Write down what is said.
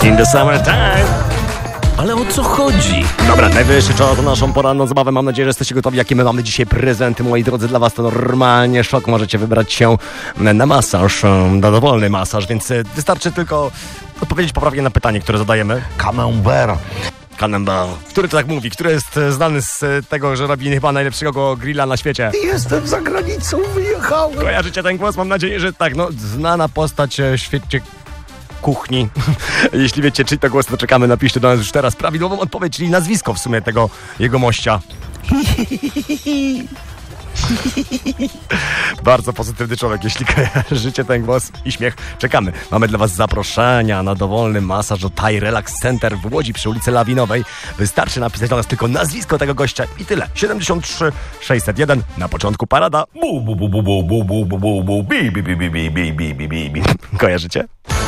In the summertime. Ale o co chodzi? Dobra, najwyższy czas na naszą poranną zabawę. Mam nadzieję, że jesteście gotowi. Jakie my mamy dzisiaj prezenty, moi drodzy, dla was to normalnie szok. Możecie wybrać się na masaż, na dowolny masaż, więc wystarczy tylko odpowiedzieć poprawnie na pytanie, które zadajemy. Camembert. Cannonball. Który to tak mówi? Który jest znany z tego, że robi chyba najlepszego grilla na świecie? Jestem za granicą, wyjechałem. Kojarzycie ten głos? Mam nadzieję, że tak. No, znana postać w świecie kuchni. Jeśli wiecie, czy to głos, to czekamy. Napiszcie do nas już teraz prawidłową odpowiedź, czyli nazwisko w sumie tego jego mościa. Bardzo pozytywny człowiek, jeśli kojarzycie ten głos i śmiech. Czekamy. Mamy dla was zaproszenia na dowolny masaż do Thai Relax Center w Łodzi przy ulicy Lawinowej. Wystarczy napisać do nas tylko nazwisko tego gościa i tyle. 73 601. Na początku parada. Kojarzycie?